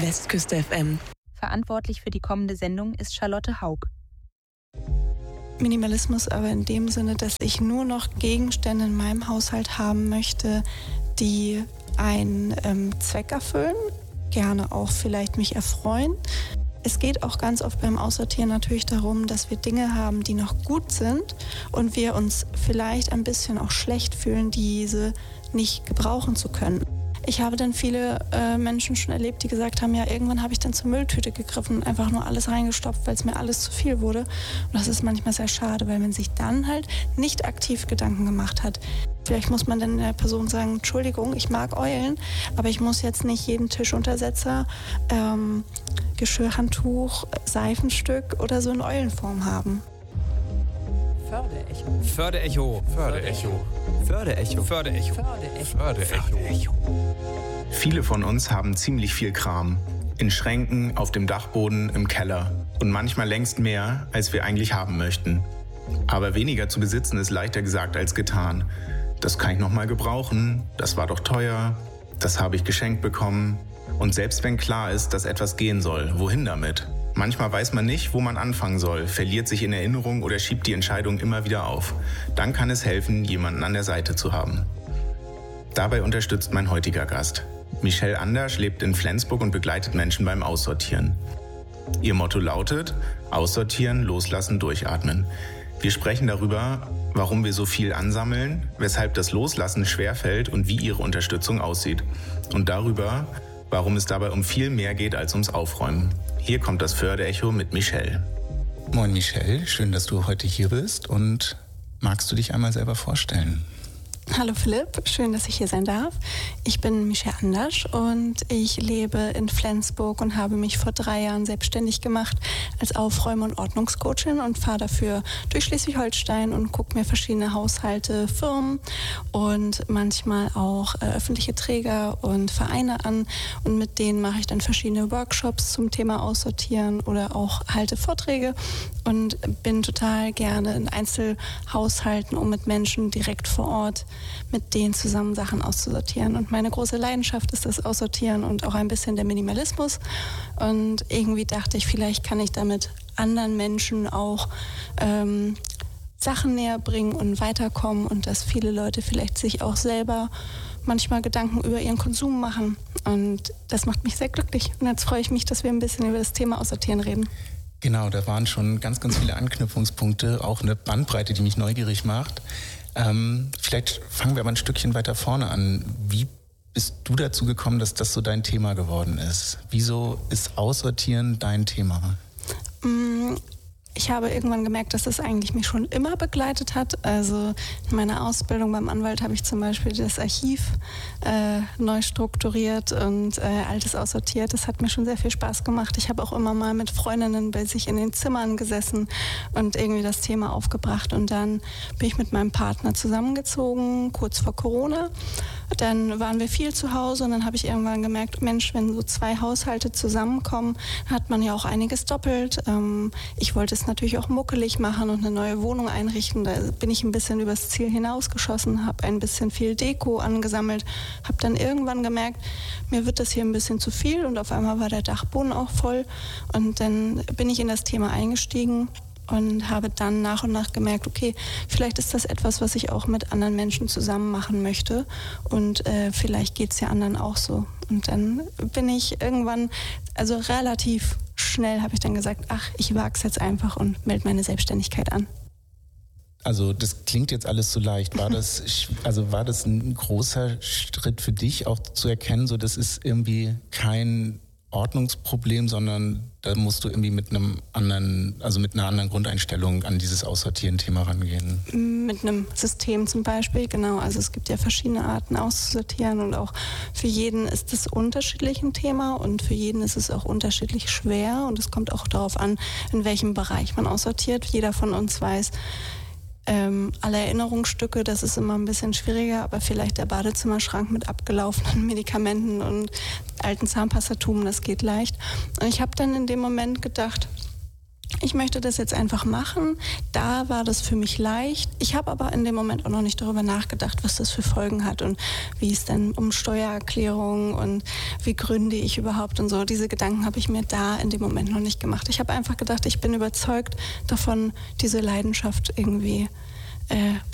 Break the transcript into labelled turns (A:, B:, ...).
A: Westküste FM.
B: Verantwortlich für die kommende Sendung ist Charlotte Haug.
C: Minimalismus aber in dem Sinne, dass ich nur noch Gegenstände in meinem Haushalt haben möchte, die einen Zweck erfüllen, gerne auch vielleicht mich erfreuen. Es geht auch ganz oft beim Aussortieren natürlich darum, dass wir Dinge haben, die noch gut sind und wir uns vielleicht ein bisschen auch schlecht fühlen, diese nicht gebrauchen zu können. Ich habe dann viele Menschen schon erlebt, die gesagt haben, ja, irgendwann habe ich dann zur Mülltüte gegriffen und einfach nur alles reingestopft, weil es mir alles zu viel wurde. Und das ist manchmal sehr schade, weil man sich dann halt nicht aktiv Gedanken gemacht hat. Vielleicht muss man dann der Person sagen, Entschuldigung, ich mag Eulen, aber ich muss jetzt nicht jeden Tischuntersetzer, Geschirrhandtuch, Seifenstück oder so in Eulenform haben.
D: Förderecho.
E: Förderecho.
D: Förderecho.
E: Förderecho.
D: Förderecho.
E: Förderecho.
F: Viele von uns haben ziemlich viel Kram. In Schränken, auf dem Dachboden, im Keller. Und manchmal längst mehr, als wir eigentlich haben möchten. Aber weniger zu besitzen ist leichter gesagt als getan. Das kann ich noch mal gebrauchen, das war doch teuer, das habe ich geschenkt bekommen. Und selbst wenn klar ist, dass etwas gehen soll, wohin damit? Manchmal weiß man nicht, wo man anfangen soll, verliert sich in Erinnerung oder schiebt die Entscheidung immer wieder auf. Dann kann es helfen, jemanden an der Seite zu haben. Dabei unterstützt mein heutiger Gast. Michelle Andersch lebt in Flensburg und begleitet Menschen beim Aussortieren. Ihr Motto lautet: Aussortieren, loslassen, durchatmen. Wir sprechen darüber, warum wir so viel ansammeln, weshalb das Loslassen schwerfällt und wie ihre Unterstützung aussieht. Und darüber, warum es dabei um viel mehr geht als ums Aufräumen. Hier kommt das Förderecho mit Michelle.
G: Moin Michelle, schön, dass du heute hier bist, und magst du dich einmal selber vorstellen?
C: Hallo Philipp, schön, dass ich hier sein darf. Ich bin Michelle Andersch und ich lebe in Flensburg und habe mich vor 3 Jahren selbstständig gemacht als Aufräum- und Ordnungscoachin und fahre dafür durch Schleswig-Holstein und gucke mir verschiedene Haushalte, Firmen und manchmal auch öffentliche Träger und Vereine an, und mit denen mache ich dann verschiedene Workshops zum Thema Aussortieren oder auch halte Vorträge und bin total gerne in Einzelhaushalten, um mit Menschen direkt vor Ort mit denen zusammen Sachen auszusortieren. Und meine große Leidenschaft ist das Aussortieren und auch ein bisschen der Minimalismus. Und irgendwie dachte ich, vielleicht kann ich damit anderen Menschen auch Sachen näher bringen und weiterkommen, und dass viele Leute vielleicht sich auch selber manchmal Gedanken über ihren Konsum machen. Und das macht mich sehr glücklich. Und jetzt freue ich mich, dass wir ein bisschen über das Thema Aussortieren reden.
G: Genau, da waren schon ganz, ganz viele Anknüpfungspunkte, auch eine Bandbreite, die mich neugierig macht. Vielleicht fangen wir aber ein Stückchen weiter vorne an. Wie bist du dazu gekommen, dass das so dein Thema geworden ist? Wieso ist Aussortieren dein Thema?
C: Ich habe irgendwann gemerkt, dass das eigentlich mich schon immer begleitet hat. Also in meiner Ausbildung beim Anwalt habe ich zum Beispiel das Archiv neu strukturiert und Altes aussortiert. Das hat mir schon sehr viel Spaß gemacht. Ich habe auch immer mal mit Freundinnen bei sich in den Zimmern gesessen und irgendwie das Thema aufgebracht. Und dann bin ich mit meinem Partner zusammengezogen, kurz vor Corona. Dann waren wir viel zu Hause und dann habe ich irgendwann gemerkt, Mensch, wenn so 2 Haushalte zusammenkommen, hat man ja auch einiges doppelt. Ich wollte es natürlich auch muckelig machen und eine neue Wohnung einrichten. Da bin ich ein bisschen übers Ziel hinausgeschossen, habe ein bisschen viel Deko angesammelt, habe dann irgendwann gemerkt, mir wird das hier ein bisschen zu viel, und auf einmal war der Dachboden auch voll. Und dann bin ich in das Thema eingestiegen und habe dann nach und nach gemerkt, okay, vielleicht ist das etwas, was ich auch mit anderen Menschen zusammen machen möchte, und vielleicht geht es ja anderen auch so. Und dann bin ich irgendwann, also relativ schnell habe ich dann gesagt, ach, ich wage es jetzt einfach und melde meine Selbstständigkeit an.
G: Also das klingt jetzt alles so leicht. War das ein großer Schritt für dich, auch zu erkennen, so das ist irgendwie kein Ordnungsproblem, sondern da musst du irgendwie mit einer anderen Grundeinstellung an dieses Aussortieren-Thema rangehen?
C: Mit einem System zum Beispiel, genau. Also es gibt ja verschiedene Arten auszusortieren, und auch für jeden ist es unterschiedlich ein Thema, und für jeden ist es auch unterschiedlich schwer, und es kommt auch darauf an, in welchem Bereich man aussortiert. Jeder von uns weiß, alle Erinnerungsstücke, das ist immer ein bisschen schwieriger, aber vielleicht der Badezimmerschrank mit abgelaufenen Medikamenten und alten Zahnpastatuben, das geht leicht. Und ich habe dann in dem Moment gedacht, ich möchte das jetzt einfach machen. Da war das für mich leicht. Ich habe aber in dem Moment auch noch nicht darüber nachgedacht, was das für Folgen hat und wie es denn um Steuererklärungen und wie gründe ich überhaupt und so. Diese Gedanken habe ich mir da in dem Moment noch nicht gemacht. Ich habe einfach gedacht, ich bin überzeugt davon, diese Leidenschaft irgendwie